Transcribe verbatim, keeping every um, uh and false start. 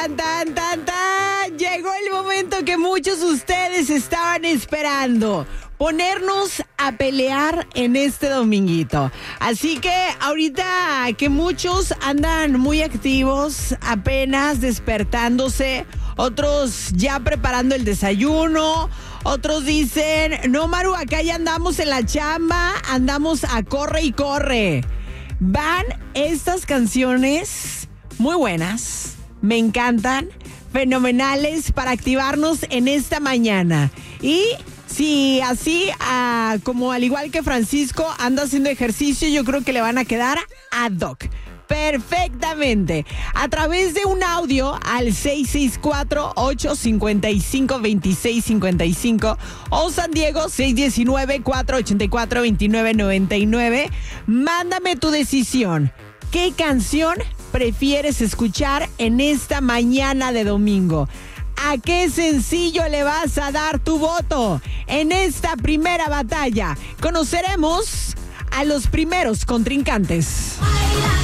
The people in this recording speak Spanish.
Tan, tan, tan, tan. Llegó el momento que muchos de ustedes estaban esperando. Ponernos a pelear en este dominguito. Así que ahorita que muchos andan muy activos, apenas despertándose, otros ya preparando el desayuno, otros dicen, no Maru, acá ya andamos en la chamba, andamos a corre y corre. Van estas canciones muy buenas, me encantan, fenomenales para activarnos en esta mañana. Y si así, uh, como al igual que Francisco, anda haciendo ejercicio, yo creo que le van a quedar ad hoc. Perfectamente. A través de un audio al seis seis cuatro, ocho cinco cinco, dos seis cinco cinco o San Diego seis uno nueve, cuatro ocho cuatro, dos nueve nueve nueve, mándame tu decisión. ¿Qué canción prefieres escuchar en esta mañana de domingo? ¿A qué sencillo le vas a dar tu voto? En esta primera batalla conoceremos a los primeros contrincantes.